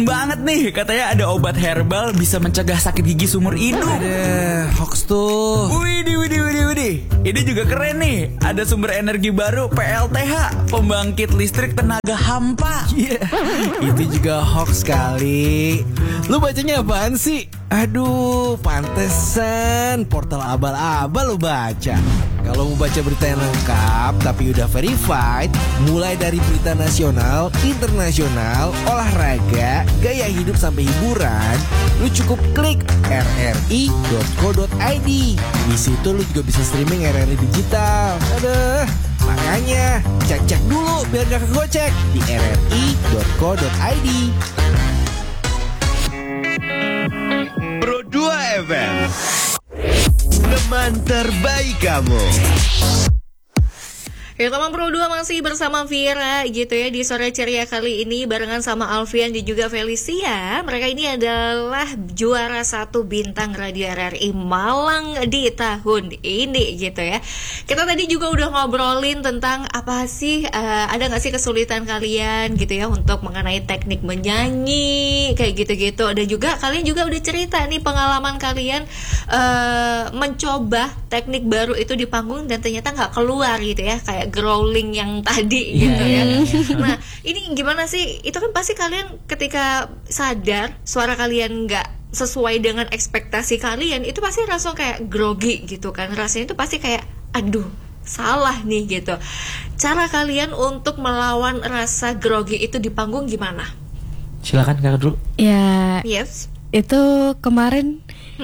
Banget nih, katanya ada obat herbal bisa mencegah sakit gigi seumur hidup. Ada hoax tuh. Widih. Ini juga keren nih. Ada sumber energi baru PLTH, pembangkit listrik tenaga hampa. Itu juga hoax kali. Lu bacanya apaan sih? Aduh, pantesan portal abal-abal lu baca. Kalau mau baca berita yang lengkap tapi udah verified, mulai dari berita nasional, internasional, olahraga, gaya hidup sampai hiburan, lu cukup klik rri.co.id. Di situ lu juga bisa streaming RRI digital. Aduh, makanya cek dulu biar gak kegocek di rri.co.id. Pro 2 FM, teman terbaik kamu. Ya, teman Pro 2 masih bersama Vira gitu ya di sore ceria kali ini barengan sama Alfian dan juga Felicia. Mereka ini adalah juara 1 bintang Radio RRI Malang di tahun ini gitu ya. Kita tadi juga udah ngobrolin tentang apa sih, ada gak sih kesulitan kalian gitu ya untuk mengenai teknik menyanyi kayak gitu-gitu. Dan juga kalian juga udah cerita nih pengalaman kalian mencoba teknik baru itu di panggung dan ternyata gak keluar gitu ya, kayak growling yang tadi gitu ya. Nah, ini gimana sih? Itu kan pasti kalian ketika sadar suara kalian nggak sesuai dengan ekspektasi kalian, itu pasti langsung kayak grogi gitu kan. Rasanya itu pasti kayak aduh, salah nih gitu. Cara kalian untuk melawan rasa grogi itu di panggung gimana? Silakan Kakak dulu. Ya, Yes. itu kemarin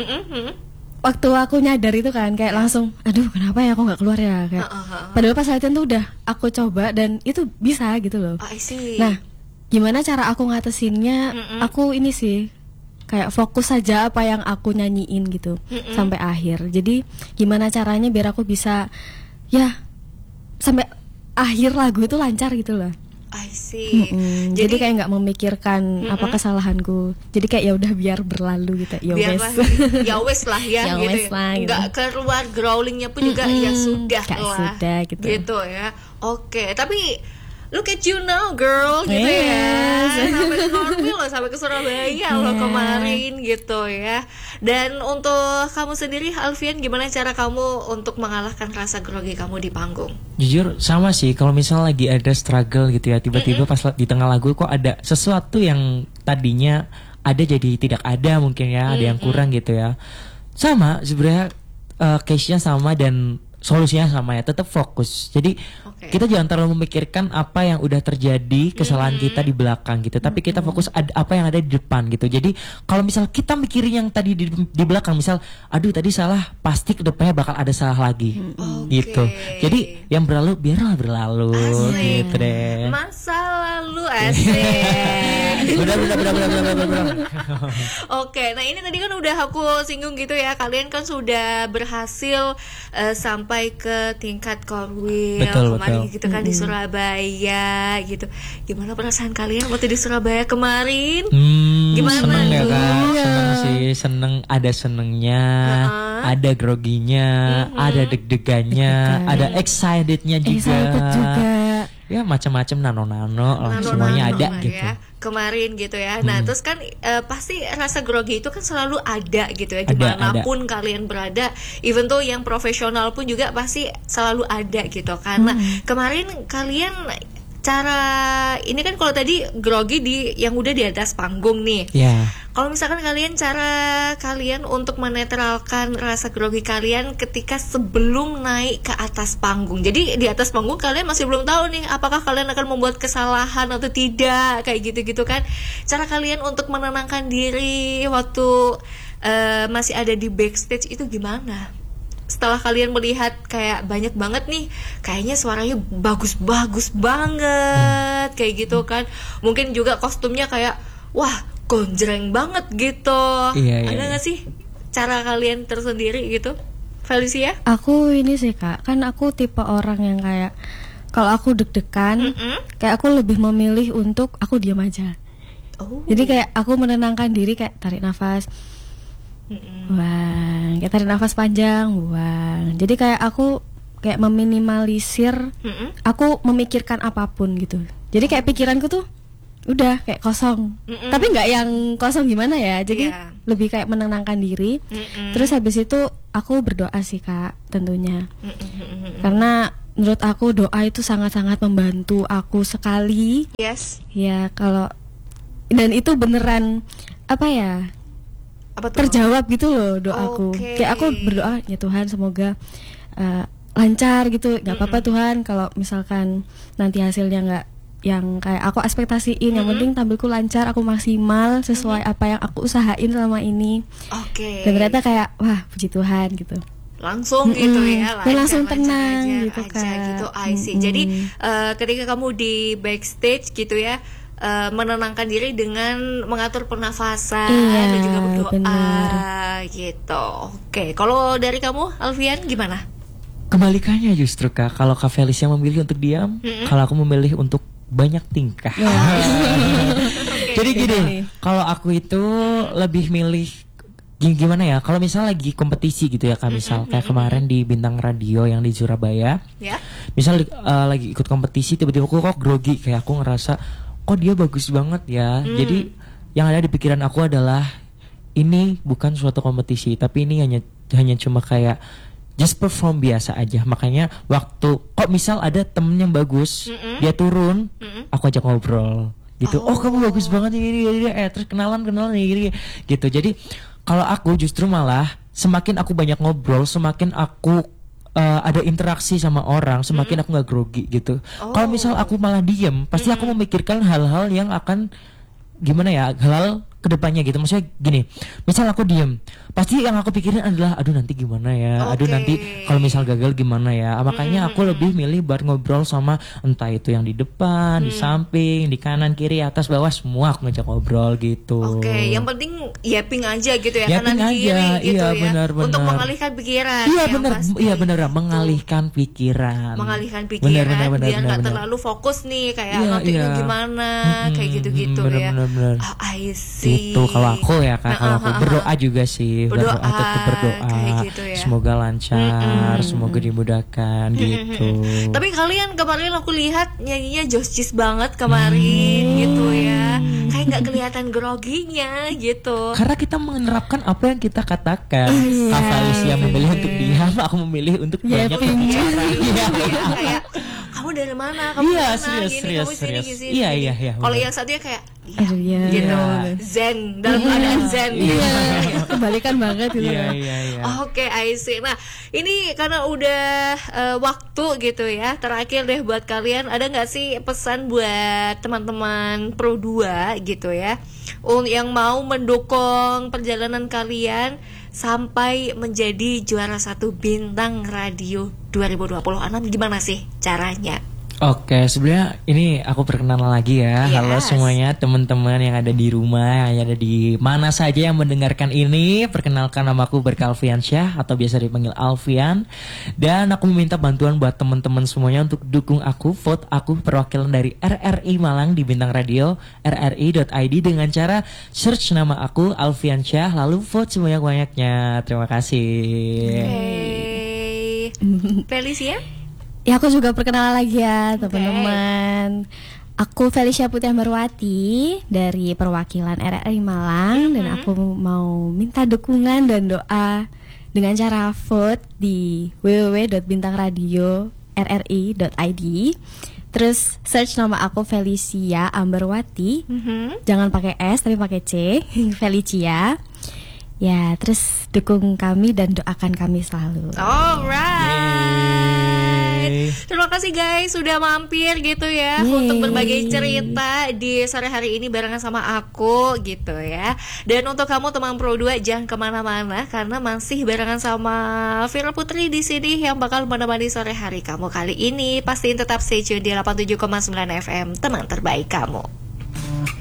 waktu aku nyadar itu kan kayak langsung, aduh kenapa ya aku nggak keluar ya kayak. Padahal pas latihan tuh udah aku coba dan itu bisa gitu loh. I see. Nah, gimana cara aku ngatasinnya? Aku ini sih kayak fokus saja apa yang aku nyanyiin gitu sampai akhir. Jadi gimana caranya biar aku bisa ya sampai akhir lagu itu lancar gitu loh. I see. Jadi kayak nggak memikirkan apa kesalahanku. Jadi kayak ya udah biar berlalu gitu. Ya wes. Ya wes lah ya, Ya gitu. wes lah, gitu. Nggak keluar growlingnya pun juga ya sudah Kayak lah. sudah gitu. Gitu ya. Oke, tapi look at you now girl gitu Yes. ya. Sampai ke Norway loh, sampai ke Surabaya loh kemarin gitu ya. Dan untuk kamu sendiri Alfian, gimana cara kamu untuk mengalahkan rasa grogi kamu di panggung? Jujur sama sih, kalau misalnya lagi ada struggle gitu ya, tiba-tiba pas di tengah lagu kok ada sesuatu yang tadinya ada jadi tidak ada mungkin ya, ada yang kurang gitu ya. Sama sebenarnya case-nya sama dan solusinya sama ya, tetap fokus. Jadi kita jangan terlalu memikirkan apa yang udah terjadi, kesalahan kita di belakang gitu, tapi kita fokus apa yang ada di depan gitu. Jadi kalau misal kita mikirin yang tadi di belakang, misal aduh tadi salah, pasti kedepannya bakal ada salah lagi gitu. Jadi yang berlalu biarlah berlalu. Asik. Gitu deh. Masa lalu asik. Benar. Oke, nah ini tadi kan udah aku singgung gitu ya, kalian kan sudah berhasil sampai ke tingkat Korwil kemarin gitu kan di Surabaya gitu. Gimana perasaan kalian waktu di Surabaya kemarin? Gimana? Seneng ya Kak, seneng sih, seneng, ada senengnya, ada groginya, ada deg-degannya, ada excitednya juga. Excited juga. Ya macam-macam nano-nano semuanya ada ya, gitu. Kemarin gitu ya. Nah terus kan pasti rasa grogi itu kan selalu ada gitu ya, dimanapun kalian berada. Even tuh yang profesional pun juga pasti selalu ada gitu. Karena kemarin kalian cara ini kan kalau tadi grogi yang udah di atas panggung nih. Kalau misalkan cara kalian untuk menetralkan rasa grogi kalian ketika sebelum naik ke atas panggung. Jadi di atas panggung kalian masih belum tahu nih apakah kalian akan membuat kesalahan atau tidak, kayak gitu-gitu kan. Cara kalian untuk menenangkan diri waktu masih ada di backstage itu gimana? Setelah kalian melihat kayak banyak banget nih, kayaknya suaranya bagus-bagus banget kayak gitu kan. Mungkin juga kostumnya kayak wah gonjreng banget gitu. Ada gak sih cara kalian tersendiri gitu, Felicia? Aku ini sih Kak, kan aku tipe orang yang kayak kalau aku deg-degan, kayak aku lebih memilih untuk aku diam aja. Jadi kayak aku menenangkan diri, kayak tarik nafas, buang, kayak tarik nafas panjang, buang. Jadi kayak aku kayak meminimalisir aku memikirkan apapun gitu. Jadi kayak pikiranku tuh udah kayak kosong. Tapi nggak yang kosong gimana ya, jadi Iya. lebih kayak menenangkan diri. Terus habis itu aku berdoa sih Kak, tentunya. Karena menurut aku doa itu sangat-sangat membantu aku sekali. Yes. Ya kalau dan itu beneran apa ya, Apa tuh? terjawab gitu loh doaku. Oke. Kayak aku berdoa, ya Tuhan semoga lancar gitu. Gak apa-apa Tuhan kalau misalkan nanti hasilnya nggak yang kayak aku ekspektasiin. Yang penting tampilku lancar, aku maksimal sesuai apa yang aku usahain selama ini. Oke. Dan ternyata kayak wah puji Tuhan gitu. Langsung gitu ya, Dan langsung lancar tenang aja, gitu, aja Kak. gitu. I see. Jadi ketika kamu di backstage gitu ya, menenangkan diri dengan mengatur pernafasan Iya, dan juga berdoa benar. gitu. Oke, kalau dari kamu Alfian gimana? Kebalikannya justru Kak, kalau Kak Felicia memilih untuk diam, kalau aku memilih untuk banyak tingkah. Jadi gini, kalau aku itu lebih milih gimana ya? Kalau misal lagi kompetisi gitu ya Kak, misal kayak kemarin di Bintang Radio yang di Surabaya. Ya. Misal lagi ikut kompetisi tiba-tiba aku kok grogi, kayak aku ngerasa kok dia bagus banget ya. Jadi yang ada di pikiran aku adalah ini bukan suatu kompetisi, tapi ini hanya cuma kayak just perform biasa aja. Makanya waktu kok misal ada temen yang bagus, dia turun, aku ajak ngobrol gitu. Oh kamu bagus banget ini, terus kenalan ini gitu. Jadi kalau aku justru malah semakin aku banyak ngobrol, semakin aku ada interaksi sama orang, semakin aku nggak grogi gitu. Kalau misal aku malah diem, pasti aku memikirkan hal-hal yang akan gimana ya, hal kedepannya gitu. Maksudnya gini, misal aku diem, pasti yang aku pikirin adalah aduh nanti gimana ya, aduh Oke. nanti kalau misal gagal gimana ya. Makanya aku lebih milih buat ngobrol sama entah itu yang di depan, di samping, di kanan, kiri, atas, bawah, semua aku ngajak ngobrol gitu. Oke, yang penting yapping aja gitu ya, Yapping kanan kiri aja, gitu iya, ya. benar, Untuk benar. mengalihkan pikiran. Iya yang benar, pasti. iya benar, mengalihkan pikiran. Mengalihkan pikiran biar nggak benar. terlalu fokus nih kayak Iya, nanti iya. gimana kayak gitu-gitu benar, ya. benar. Oh, I see. Itu kalau aku ya Kak, kalau aku berdoa juga sih, Berdoa, tetap berdoa. kayak gitu ya. Semoga lancar, semoga dimudahkan gitu. Tapi kalian kemarin aku lihat nyanyinya joss banget kemarin gitu ya. Kayak nggak kelihatan groginya gitu. Karena kita menerapkan apa yang kita katakan. Kak Felicia memilih untuk diam, aku memilih untuk banyak berbicara. Iya. Kayak kamu dari mana? Kamu Iya, dari mana? Gini, kamu sini, serius. sini. Iya, gini. iya, iya, Kalau benar. yang satunya kayak Aduh, iya. gitu, Iya. zen dalam keadaan zen. Iya, kebalikan banget gitu. Iya, iya, iya. Oke, I see. Nah, ini karena udah waktu gitu ya. Terakhir deh buat kalian, ada nggak sih pesan buat teman-teman Pro 2 gitu ya, yang mau mendukung perjalanan kalian sampai menjadi juara 1 Bintang Radio 2026, gimana sih caranya? Oke, sebenarnya ini aku perkenalan lagi ya. Halo Yes. semuanya, teman-teman yang ada di rumah, yang ada di mana saja yang mendengarkan ini. Perkenalkan, namaku Berkah Alfiansyah atau biasa dipanggil Alfian. Dan aku meminta bantuan buat teman-teman semuanya untuk dukung aku, vote aku perwakilan dari RRI Malang di Bintang Radio rri.id dengan cara search nama aku Alfiansyah, lalu vote sebanyak-banyaknya. Terima kasih. Hey, Felicia? Ya aku juga perkenalan lagi ya teman-teman. Aku Felicia Putih Ambarwati dari perwakilan RRI Malang dan aku mau minta dukungan dan doa dengan cara vote di www.bintangradio.rri.id. Terus search nama aku Felicia Ambarwati. Jangan pakai S tapi pakai C. Felicia. Ya, terus dukung kami dan doakan kami selalu. Alright. Terima kasih guys sudah mampir gitu ya untuk berbagi cerita di sore hari ini barengan sama aku gitu ya. Dan untuk kamu teman Pro 2 jangan kemana-mana karena masih barengan sama Vira Putri di sini yang bakal menemani sore hari kamu kali ini. Pastiin tetap stay tune di 87,9 FM teman terbaik kamu.